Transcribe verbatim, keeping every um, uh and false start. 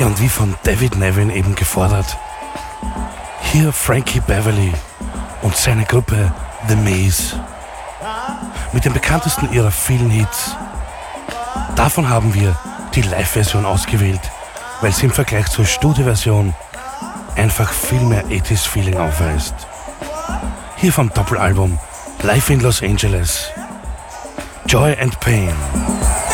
Ja, und wie von David Nevin eben gefordert, hier Frankie Beverly und seine Gruppe The Maze mit den bekanntesten ihrer vielen Hits. Davon haben wir die Live-Version ausgewählt, weil sie im Vergleich zur Studioversion einfach viel mehr achtziger-Feeling aufweist. Hier vom Doppelalbum Live in Los Angeles, Joy and Pain.